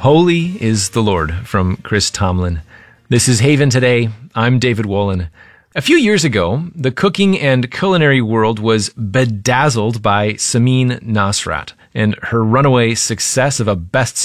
Holy is the Lord from Chris Tomlin. This is Haven Today. I'm David Wolin. A few years ago, the cooking and culinary world was bedazzled by Samin Nosrat and her runaway success of a best